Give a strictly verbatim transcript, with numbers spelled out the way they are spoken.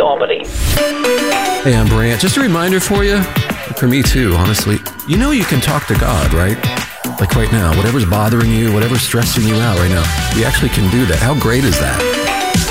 Albany. Hey, I'm Brant. Just a reminder for you, for me too, honestly. You know you can talk to God, right? Like right now, whatever's bothering you, whatever's stressing you out right now, you actually can do that. How great is that?